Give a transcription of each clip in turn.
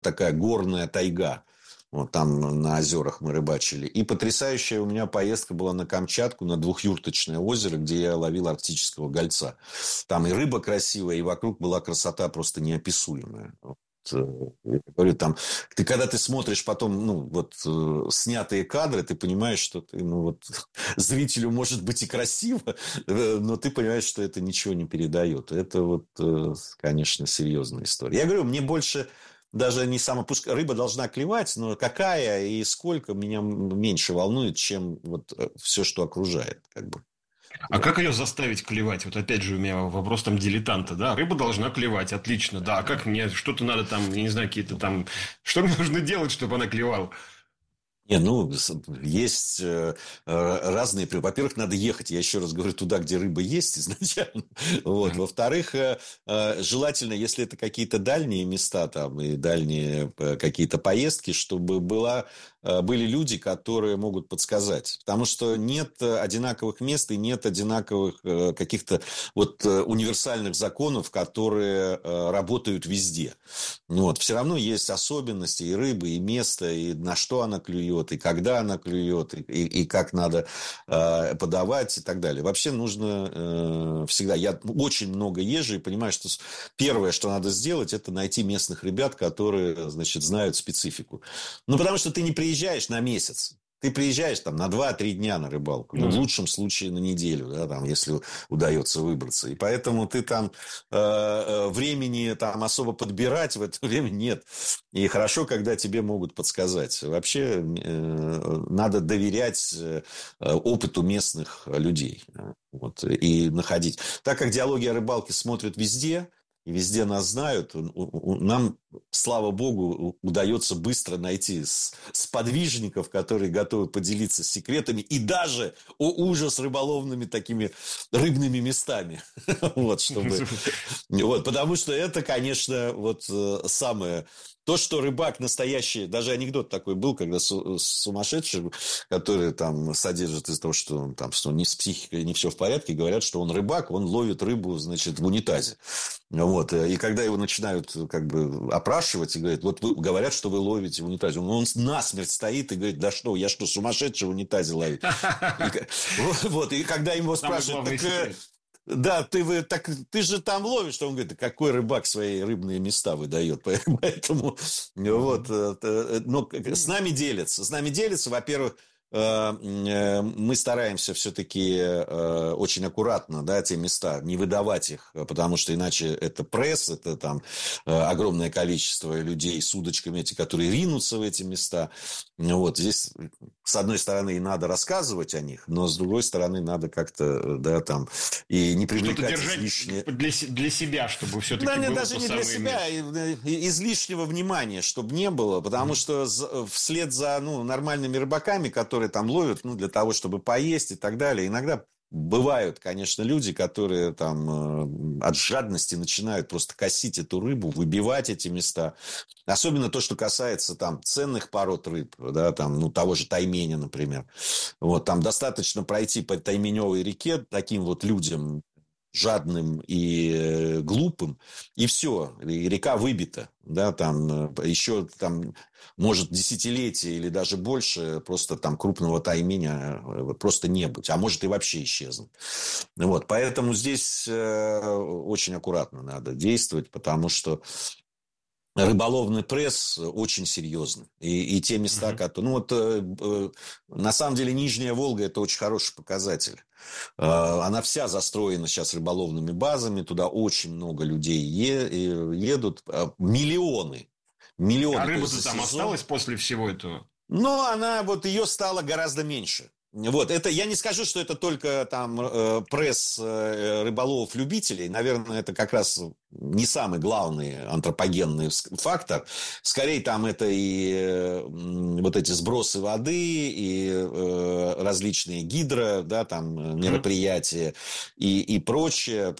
такая горная тайга. Вот там на озерах мы рыбачили. И потрясающая у меня поездка была на Камчатку, на двухюрточное озеро, где я ловил арктического гольца. Там и рыба красивая, и вокруг была красота просто неописуемая. Я говорю, там, когда ты смотришь потом, снятые кадры, ты понимаешь, что ты, зрителю может быть и красиво, но ты понимаешь, что это ничего не передает. Это конечно, серьезная история. Я говорю, мне больше даже не сама, пусть рыба должна клевать, но какая и сколько меня меньше волнует, чем все, что окружает, как бы. А как ее заставить клевать? Вот опять же у меня вопрос там дилетанта, да? Рыба должна клевать, отлично, да. А как мне, что-то надо там, я не знаю, какие-то там... Что мне нужно делать, чтобы она клевала? Не, есть разные... Во-первых, надо ехать, я еще раз говорю, туда, где рыба есть изначально. Вот. Во-вторых, желательно, если это какие-то дальние места там, и дальние какие-то поездки, чтобы были люди, которые могут подсказать. Потому что нет одинаковых мест и нет одинаковых каких-то универсальных законов, которые работают везде. Вот. Все равно есть особенности и рыбы, и места, и на что она клюет, и когда она клюет, и как надо подавать, и так далее. Вообще нужно всегда... Я очень много езжу и понимаю, что первое, что надо сделать, это найти местных ребят, которые, значит, знают специфику. Потому что ты не приезжаешь на месяц. Ты приезжаешь там на 2-3 дня на рыбалку. В лучшем случае на неделю, да, там, если удается выбраться. И поэтому ты там времени там особо подбирать в это время нет. И хорошо, когда тебе могут подсказать. Вообще надо доверять опыту местных людей. И находить. Так как диалоги о рыбалке смотрят везде, и везде нас знают, нам, слава богу, удается быстро найти сподвижников, которые готовы поделиться секретами и даже, о ужас, рыболовными такими рыбными местами. Потому что это, конечно, самое... То, что рыбак настоящий, даже анекдот такой был, когда сумасшедший, который там содержит из-за того, что он там, что с психикой не все в порядке, говорят, что он рыбак, он ловит рыбу, значит, в унитазе. И когда его начинают как бы опрашивать и говорят, говорят, что вы ловите в унитазе, он насмерть стоит и говорит, да что, я что, сумасшедший в унитазе ловить? И когда его Самый спрашивают, главный секрет. да, ты же там ловишь, что он говорит, какой рыбак свои рыбные места выдает. Поэтому но с нами делятся. С нами делятся, во-первых, мы стараемся все-таки очень аккуратно, да, те места, не выдавать их, потому что иначе это пресс, это там огромное количество людей с удочками, эти, которые ринутся в эти места. Здесь, с одной стороны, и надо рассказывать о них, но с другой стороны, надо как-то, да, там, и не Что-то привлекать держать излишнее... для себя, чтобы все-таки было Даже то не для самое себя, место. излишнего внимания, чтобы не было, потому что вслед за нормальными рыбаками, которые там ловят, для того, чтобы поесть и так далее, иногда бывают, конечно, люди, которые там от жадности начинают просто косить эту рыбу, выбивать эти места. Особенно то, что касается там ценных пород рыб, да, там, того же тайменя, например. Там достаточно пройти по Тайменевой реке таким людям, жадным и глупым, и все, и река выбита, да, там еще там может десятилетия или даже больше просто там крупного тайменя просто не быть, а может и вообще исчезнуть. Поэтому здесь очень аккуратно надо действовать, потому что рыболовный пресс очень серьезный. И те места, которые... на самом деле, Нижняя Волга – это очень хороший показатель. Она вся застроена сейчас рыболовными базами. Туда очень много людей едут. Миллионы. А Миллионы. То есть рыба-то за там сезон... осталась после всего этого? Но она, ее стало гораздо меньше. Это я не скажу, что это только там пресс рыболовов-любителей. Наверное, это как раз не самый главный антропогенный фактор. Скорее, там это и эти сбросы воды, и различные да, там мероприятия, и прочее.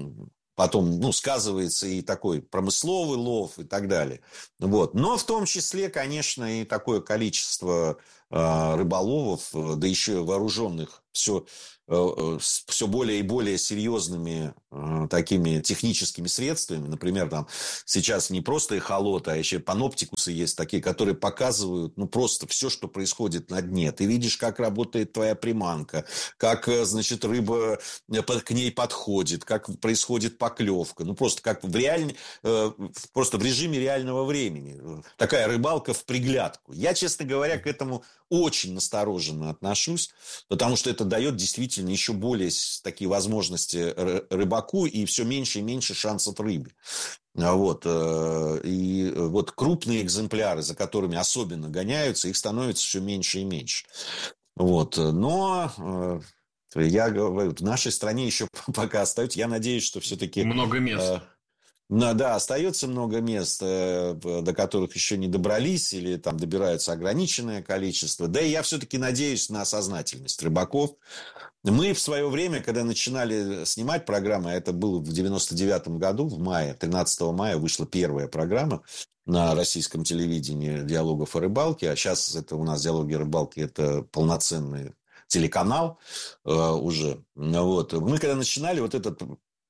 Потом, сказывается и такой промысловый лов и так далее. Но в том числе, конечно, и такое количество рыболовов, да еще вооруженных все более и более серьезными такими техническими средствами. Например, там сейчас не просто эхолот, а еще паноптикусы есть такие, которые показывают, ну, просто все, что происходит на дне. Ты видишь, как работает твоя приманка, как, значит, рыба к ней подходит, как происходит поклевка. Ну, просто как просто в режиме реального времени. Такая рыбалка в приглядку. Я, честно говоря, к этому очень настороженно отношусь, потому что это дает действительно еще более такие возможности рыбаку и все меньше и меньше шансов рыбе. Вот. И вот крупные экземпляры, за которыми особенно гоняются, их становится все меньше и меньше. Вот. Но я говорю, в нашей стране еще пока остается. Я надеюсь, что все-таки... Много мест. Да, остается много мест, до которых еще не добрались, или там добираются ограниченное количество. Да и я все-таки надеюсь на сознательность рыбаков. Мы в свое время, когда начинали снимать программы, а это было в 99-м году, в мае, 13 мая вышла первая программа на российском телевидении «Диалогов о рыбалке», а сейчас это у нас «Диалоги о рыбалке» – это полноценный телеканал уже. Вот. Мы когда начинали, вот этот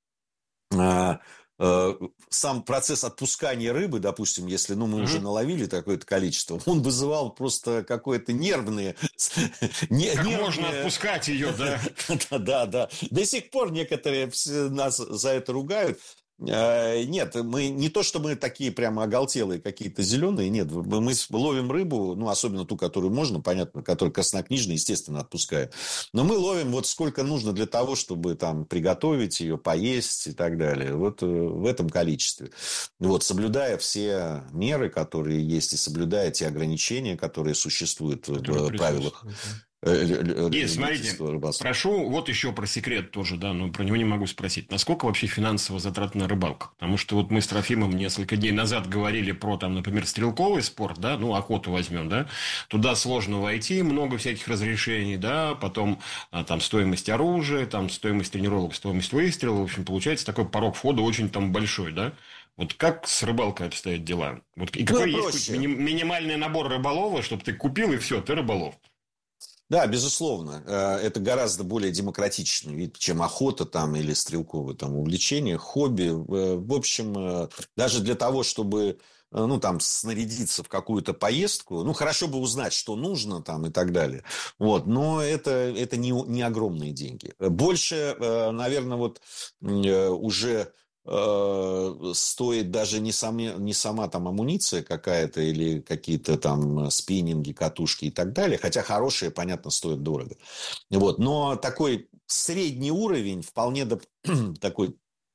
сам процесс отпускания рыбы, допустим, если мы уже наловили такое-то количество, он вызывал просто какое-то нервное... Как можно отпускать ее, да? Да. До сих пор некоторые нас за это ругают. Нет, мы не то, что мы такие прямо оголтелые какие-то зеленые, нет, мы ловим рыбу, ну, особенно ту, которую можно, понятно, которая краснокнижная, естественно, отпускаем. Но мы ловим вот сколько нужно для того, чтобы там приготовить ее, поесть и так далее. Вот в этом количестве. Вот, соблюдая все меры, которые есть, и соблюдая те ограничения, которые существуют в правилах Есть, смотрите, прошу, вот еще про секрет тоже, да, но про него не могу спросить. Насколько вообще финансово затратна рыбалка? Потому что вот мы с Трофимом несколько дней назад говорили про, там, например, стрелковый спорт, да, ну, охоту возьмем, да, туда сложно войти, много всяких разрешений, да, потом там стоимость оружия, там стоимость тренировок, стоимость выстрела, в общем, получается такой порог входа очень там большой, да. Вот как с рыбалкой обстоят дела? Вот, и какой есть минимальный набор рыболова, чтобы ты купил, и все, ты рыболов? Да, безусловно. Это гораздо более демократичный вид, чем охота там, или стрелковое там, увлечение, хобби. В общем, даже для того, чтобы там, снарядиться в какую-то поездку, хорошо бы узнать, что нужно там и так далее. Вот. Но это не огромные деньги. Больше, наверное, вот уже стоит даже не сама там амуниция какая-то или какие-то там спиннинги, катушки и так далее. Хотя хорошие, понятно, стоят дорого. Вот. Но такой средний уровень вполне такой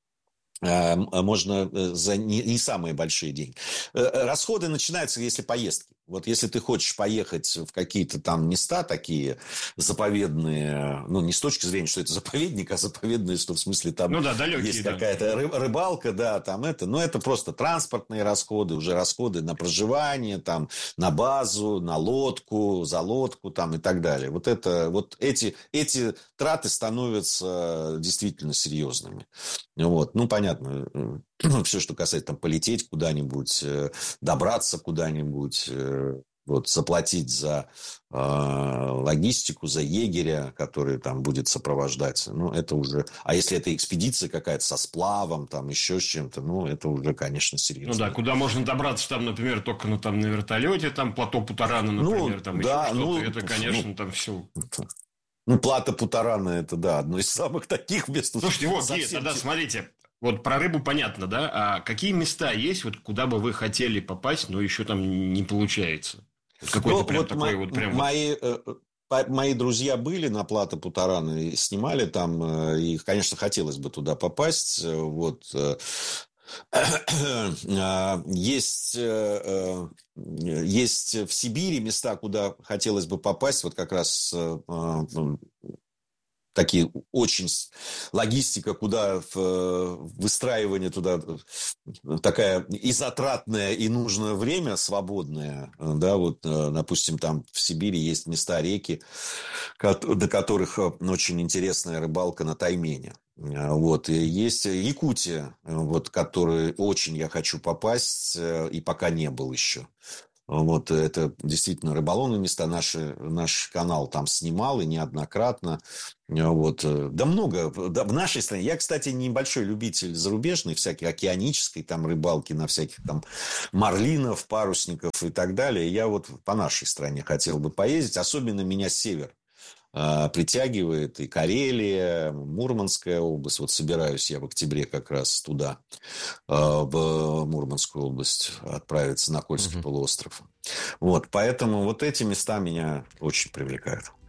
можно за не самые большие деньги. Расходы начинаются, если поездки. Вот если ты хочешь поехать в какие-то там места такие заповедные, не с точки зрения, что это заповедник, а заповедные, что в смысле там далекие, есть какая-то рыбалка, да, там это. Но это просто транспортные расходы, уже расходы на проживание, там, на базу, на лодку, за лодку там и так далее. Вот эти траты становятся действительно серьезными. Вот. Понятно, все, что касается там полететь куда-нибудь, добраться куда-нибудь, вот, заплатить за логистику, за егеря, который там будет сопровождать. Это уже... А если это экспедиция какая-то со сплавом, там, еще с чем-то, это уже, конечно, серьезно. Куда можно добраться, там, например, только там, на вертолете, там, плато Путарана, например, там, еще что-то. Это, конечно, там все... Плато Путарана, это, да, одно из самых таких мест. Слушайте, вот, тогда смотрите, вот про рыбу понятно, да? А какие места есть, вот куда бы вы хотели попасть, но еще там не получается? Вот какой-то прям такой вот прям... Мои друзья были на плато Путарана и снимали там, и, конечно, хотелось бы туда попасть. Вот. Есть в Сибири места, куда хотелось бы попасть, вот как раз такие очень логистика, куда выстраивание туда такая и затратное, и нужное время свободное, да, вот, допустим, там в Сибири есть места, реки, до которых очень интересная рыбалка на таймене. Вот. И есть Якутия, вот, которой очень я хочу попасть, и пока не был еще. Вот это действительно рыболовные места. Наш канал там снимал и неоднократно. Вот. Да много. Да, в нашей стране. Я, кстати, небольшой любитель зарубежной, всякой океанической там рыбалки, на всяких там марлинов, парусников и так далее. Я вот по нашей стране хотел бы поездить. Особенно меня север притягивает. И Карелия, Мурманская область. Вот собираюсь я в октябре как раз туда, в Мурманскую область, отправиться на Кольский полуостров. Вот, поэтому вот эти места меня очень привлекают.